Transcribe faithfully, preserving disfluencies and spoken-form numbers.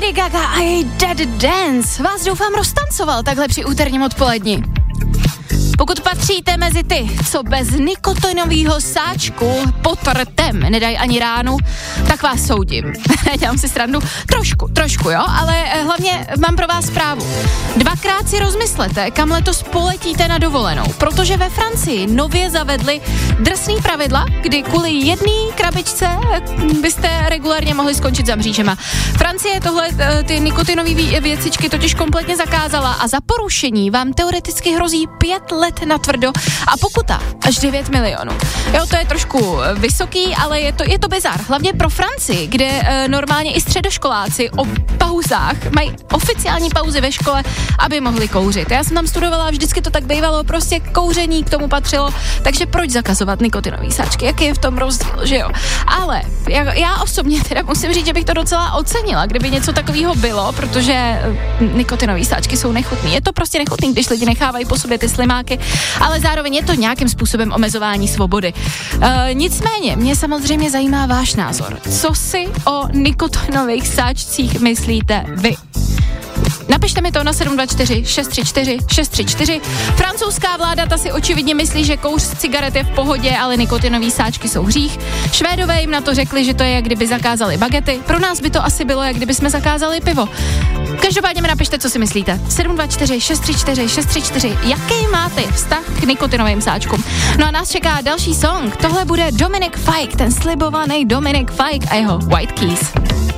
Lady Gaga a její Dead Dance vás doufám roztancoval takhle při úterním odpoledni. Pokud patříte mezi ty, co bez nikotinového sáčku pod rtem nedají ani ránu, tak vás soudím. Dělám si srandu. Trošku, trošku, jo, ale hlavně mám pro vás zprávu. Dvakrát si rozmyslete, kam letos poletíte na dovolenou, protože ve Francii nově zavedli drsný pravidla, kdy kvůli jedné krabičce byste regulárně mohli skončit za mřížema. Francie tohle, ty nikotinové věcičky totiž kompletně zakázala a za porušení vám teoreticky hrozí pět let na tvrdo a pokuta až devět milionů. Jo, to je trošku vysoký, ale je to, je to bizar. Hlavně pro Francii, kde e, normálně i středoškoláci o pauzách mají oficiální pauzy ve škole, aby mohli kouřit. Já jsem tam studovala a vždycky to tak bývalo, prostě kouření k tomu patřilo, takže proč zakazovat nikotinové sáčky? Jaký je v tom rozdíl, že jo? Ale já, já osobně teda musím říct, že bych to docela ocenila, kdyby něco takového bylo, protože nikotinové sáčky jsou nechutný. Je to prostě nechutný, když lidi nechávají po sobě ty slimáky, ale zároveň je to nějakým způsobem omezování svobody. E, nicméně, mě samozřejmě zajímá váš názor. Co si o nikotinových sáčcích myslíte vy? Napište mi to na sedm dva čtyři šest tři čtyři šest tři čtyři. Francouzská vláda ta si očividně myslí, že kouř z cigaret je v pohodě, ale nikotinové sáčky jsou hřích. Švédové jim na to řekli, že to je, jak kdyby zakázali bagety. Pro nás by to asi bylo, jak kdyby jsme zakázali pivo. Každopádně mi napište, co si myslíte. sedm dva čtyři šest tři čtyři šest tři čtyři. Jaký máte vztah k nikotinovým sáčkům? No a nás čeká další song. Tohle bude Dominic Fike, ten slibovaný Dominic Fike a jeho White Keys.